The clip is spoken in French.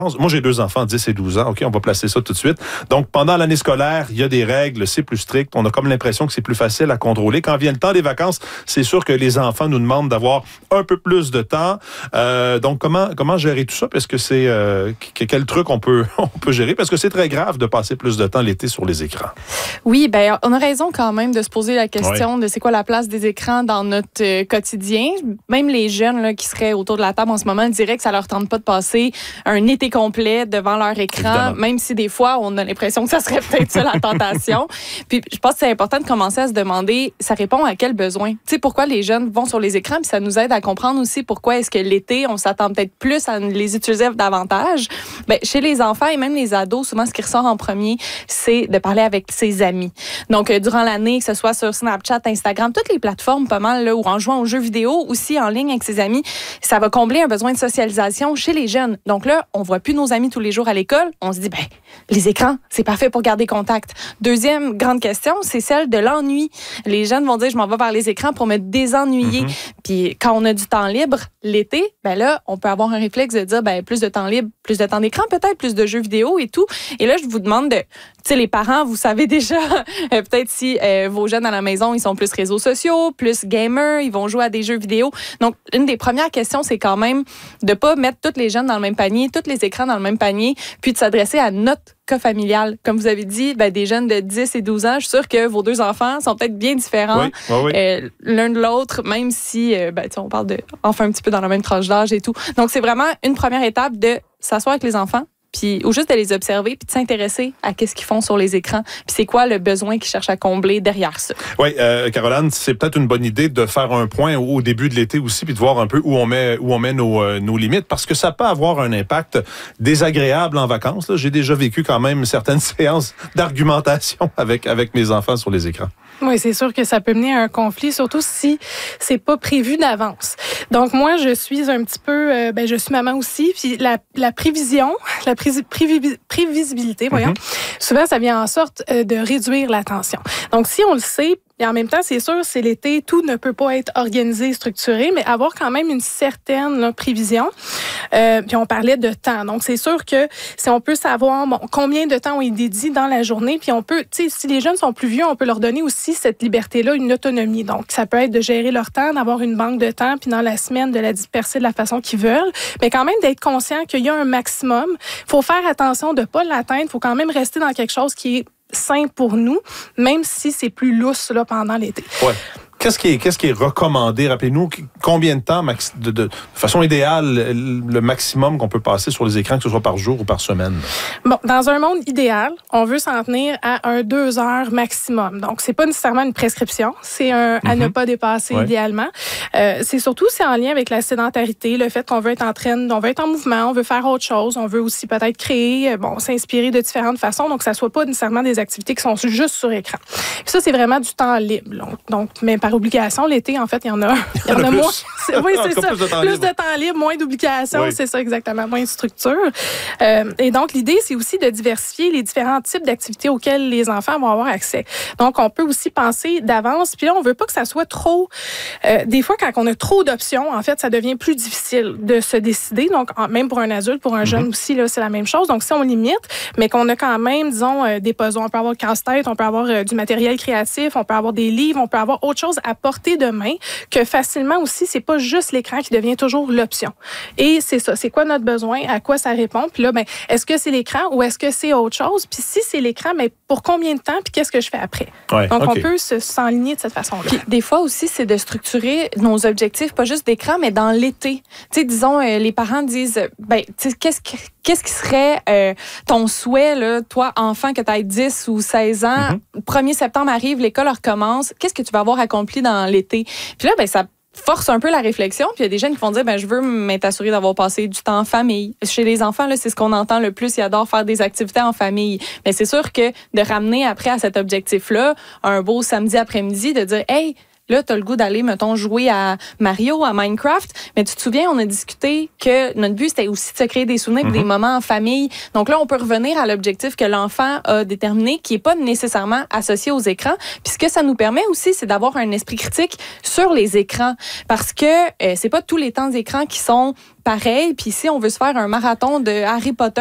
Moi, j'ai 2 enfants, 10 et 12 ans. OK, on va placer ça tout de suite. Donc, pendant l'année scolaire, il y a des règles, c'est plus strict. On a comme l'impression que c'est plus facile à contrôler. Quand vient le temps des vacances, c'est sûr que les enfants nous demandent d'avoir un peu plus de temps. Donc, comment gérer tout ça? Parce que c'est... quel truc on peut gérer? Parce que c'est très grave de passer plus de temps l'été sur les écrans. Oui, ben on a raison quand même de se poser la question de c'est quoi la place des écrans dans notre quotidien. Même les jeunes là, qui seraient autour de la table en ce moment diraient que ça leur tente pas de passer un été complet devant leur écran, évidemment. Même si des fois, on a l'impression que ça serait peut-être ça la tentation. Puis je pense que c'est important de commencer à se demander, ça répond à quel besoin? Tu sais, pourquoi les jeunes vont sur les écrans? Puis ça nous aide à comprendre aussi pourquoi est-ce que l'été, on s'attend peut-être plus à les utiliser davantage. Ben, chez les enfants et même les ados, souvent, ce qui ressort en premier, c'est de parler avec ses amis. Donc, durant l'année, que ce soit sur Snapchat, Instagram, toutes les plateformes pas mal, là, ou en jouant aux jeux vidéo, aussi en ligne avec ses amis, ça va combler un besoin de socialisation chez les jeunes. Donc là, on voit plus nos amis tous les jours à l'école. On se dit, ben, les écrans, c'est parfait pour garder contact. Deuxième grande question, c'est celle de l'ennui. Les jeunes vont dire, je m'en vais vers les écrans pour me désennuyer. Puis quand on a du temps libre, l'été, ben là, on peut avoir un réflexe de dire, ben, plus de temps libre, plus de temps d'écran, peut-être plus de jeux vidéo et tout. Et là, je vous demande de, tu sais, les parents, vous savez déjà, peut-être si vos jeunes à la maison, ils sont plus réseaux sociaux, plus gamers, ils vont jouer à des jeux vidéo. Donc, une des premières questions, c'est quand même de pas mettre tous les jeunes dans le même panier, tous les écrans dans le même panier, puis de s'adresser à notre cas familial. Comme vous avez dit, ben, des jeunes de 10 et 12 ans, je suis sûre que vos 2 enfants sont peut-être bien différents l'un de l'autre, même si ben, on parle de enfin un petit peu dans la même tranche d'âge et tout. Donc, c'est vraiment une première étape de s'asseoir avec les enfants, puis ou juste de les observer, puis de s'intéresser à qu'est-ce qu'ils font sur les écrans, puis c'est quoi le besoin qu'ils cherchent à combler derrière ça. Oui, Caroline, c'est peut-être une bonne idée de faire un point au début de l'été aussi, puis de voir un peu où on met nos limites, parce que ça peut avoir un impact désagréable en vacances. Là. J'ai déjà vécu quand même certaines séances d'argumentation avec mes enfants sur les écrans. Oui, c'est sûr que ça peut mener à un conflit, surtout si c'est pas prévu d'avance. Donc moi, je suis un petit peu, je suis maman aussi, puis la prévision, la prévisibilité, voyons, souvent ça vient en sorte de réduire la tension. Donc si on le sait, et en même temps, c'est sûr, c'est l'été, tout ne peut pas être organisé, structuré, mais avoir quand même une certaine là, prévision. Puis on parlait de temps. Donc, c'est sûr que si on peut savoir combien de temps on y dédie dans la journée, puis on peut, tu sais, si les jeunes sont plus vieux, on peut leur donner aussi cette liberté-là, une autonomie. Donc, ça peut être de gérer leur temps, d'avoir une banque de temps, puis dans la semaine, de la disperser de la façon qu'ils veulent, mais quand même d'être conscient qu'il y a un maximum. Il faut faire attention de ne pas l'atteindre. Il faut quand même rester dans quelque chose qui est sain pour nous, même si c'est plus lousse là, pendant l'été. Ouais. Qu'est-ce qui est recommandé? Rappelez-nous, combien de temps, de façon idéale, le maximum qu'on peut passer sur les écrans, que ce soit par jour ou par semaine? Bon, dans un monde idéal, on veut s'en tenir à 2 heures maximum. Donc, c'est pas nécessairement une prescription, c'est à ne pas dépasser idéalement. C'est surtout, c'est en lien avec la sédentarité, le fait qu'on veut être on veut être en mouvement, on veut faire autre chose, on veut aussi peut-être créer, s'inspirer de différentes façons, donc ça soit pas nécessairement des activités qui sont juste sur écran. Puis ça, c'est vraiment du temps libre. Donc, mais par obligation, l'été, en fait, il y en a moins. Oui, c'est ça. Plus de temps libre, moins d'obligations, c'est ça exactement, moins de structure. Et donc, l'idée, c'est aussi de diversifier les différents types d'activités auxquelles les enfants vont avoir accès. Donc, on peut aussi penser d'avance. Puis là, on veut pas que ça soit trop... des fois, quand on a trop d'options, en fait, ça devient plus difficile de se décider. Donc, même pour un adulte, pour un jeune aussi, là, c'est la même chose. Donc, si on limite, mais qu'on a quand même, disons, des puzzles, on peut avoir casse-tête, on peut avoir du matériel créatif, on peut avoir des livres, on peut avoir autre chose à portée de main, que facilement aussi, c'est pas juste l'écran qui devient toujours l'option. Et c'est ça, c'est quoi notre besoin, à quoi ça répond, puis là, est-ce que c'est l'écran ou est-ce que c'est autre chose? Puis si c'est l'écran, pour combien de temps, puis qu'est-ce que je fais après? Ouais, donc, on peut s'enligner de cette façon-là. Puis des fois aussi, c'est de structurer nos objectifs, pas juste d'écran, mais dans l'été. Tu sais, disons, les parents disent, qu'est-ce qui serait ton souhait, là, toi, enfant, que tu aies 10 ou 16 ans, 1er septembre arrive, l'école recommence, qu'est-ce que tu vas avoir accompli dans l'été? Puis là, ça force un peu la réflexion. Puis il y a des jeunes qui vont dire, je veux m'être assuré d'avoir passé du temps en famille. Chez les enfants, là, c'est ce qu'on entend le plus. Ils adorent faire des activités en famille. Mais c'est sûr que de ramener après à cet objectif-là, un beau samedi après-midi, de dire, hey, là, tu as le goût d'aller, mettons, jouer à Mario, à Minecraft. Mais tu te souviens, on a discuté que notre but, c'était aussi de se créer des souvenirs, des moments en famille. Donc là, on peut revenir à l'objectif que l'enfant a déterminé, qui n'est pas nécessairement associé aux écrans. Puis ce que ça nous permet aussi, c'est d'avoir un esprit critique sur les écrans. Parce que c'est pas tous les temps d'écran qui sont pareils. Puis si on veut se faire un marathon de Harry Potter